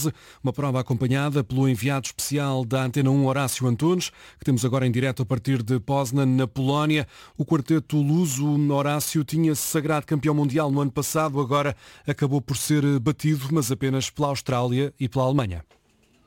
11, uma prova acompanhada pelo enviado especial da Antena 1, Horácio Antunes, que temos agora em direto a partir de Poznan, na Polónia. O quarteto luso Horácio tinha-se sagrado campeão mundial no ano passado, agora acabou por ser batido, mas apenas pela Austrália e pela Alemanha.